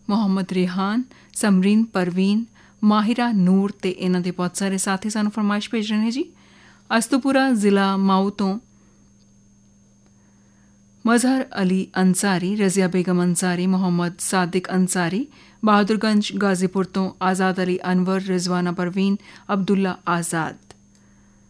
ਮੁਹੰਮਦ ਰਿਹਾਨ, ਸਮਰੀਨ ਪਰਵੀਨ, ਮਾਹਿਰਾ ਨੂਰ ਤੇ ਇਹਨਾਂ ਦੇ ਬਹੁਤ ਸਾਰੇ ਸਾਥੀ ਸਾਨੂੰ ਫਰਮਾਇਸ਼ ਭੇਜ ਰਹੇ ਨੇ ਜੀ। ਅਸਤੂਪੁਰਾ ਜ਼ਿਲ੍ਹਾ ਮਾਊ ਤੋਂ ਮਜ਼ਹਰ ਅਲੀ ਅੰਸਾਰੀ, ਰਜ਼ੀਆ ਬੇਗਮ ਅੰਸਾਰੀ, ਮੁਹੰਮਦ ਸਾਦਿਕ ਅੰਸਾਰੀ, ਬਹਾਦੁਰਗੰਜ ਗਾਜ਼ੀਪੁਰ ਤੋਂ ਆਜ਼ਾਦ ਅਲੀ ਅਨਵਰ, ਰਿਜ਼ਵਾਨਾ ਪਰਵੀਨ, ਅਬਦੁੱਲਾ ਆਜ਼ਾਦ।